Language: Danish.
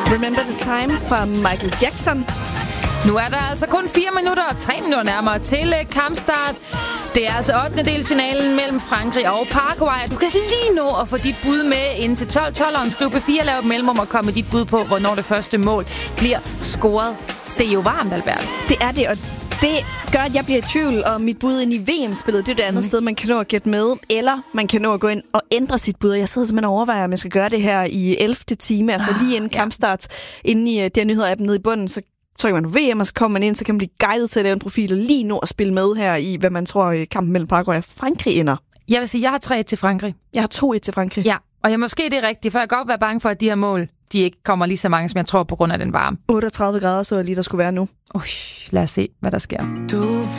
Remember the Time fra Michael Jackson. Nu er der altså kun 4 minutter og 3 minutter nærmere til kampstart. Det er altså 8. finalen mellem Frankrig og Paraguay. Du kan lige nå at få dit bud med ind til 12-12'eren. Skriv P4, lav et mellemrum og kom med dit bud på, hvornår det første mål bliver scoret. Det er jo varmt, Albert. Det er det, og det gør, at jeg bliver i tvivl om mit bud ind i VM-spillet. Det er det andet sted, man kan nå at gætte med, eller man kan nå at gå ind og ændre sit bud. Jeg sidder simpelthen og overvejer, om jeg skal gøre det her i 11. time, altså lige inden kampstart, inde i der nyheder-appen nede i bunden, så trykker man på VM, og så kommer man ind, så kan man blive guidet til at lave en profil og lige nå at spille med her i, hvad man tror kampen mellem Paraguay og Frankrig ender. Jeg vil sige, jeg har 3-1 til Frankrig. Jeg har 2-1 til Frankrig. Ja, og jeg måske det er rigtigt, for jeg kan godt være bange for, at de her mål, de ikke kommer lige så mange, som jeg tror, på grund af den varme. 38 grader, så jeg lige, der skulle være nu. Lad os se, hvad der sker. Du